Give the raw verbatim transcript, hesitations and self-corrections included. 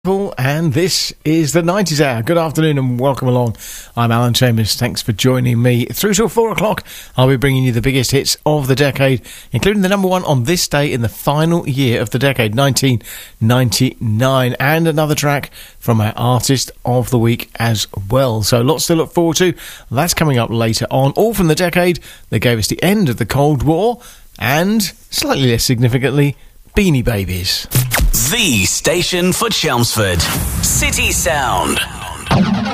And this is the nineties Hour. Good afternoon and welcome along. I'm Alan Chambers. Thanks for joining me. Through till four o'clock, I'll be bringing you the biggest hits of the decade, including the number one on this day in the final year of the decade, nineteen ninety-nine, and another track from our Artist of the Week as well. So lots to look forward to. That's coming up later on. All from the decade that gave us the end of the Cold War and, slightly less significantly, Beanie Babies. The station for Chelmsford. City Sound.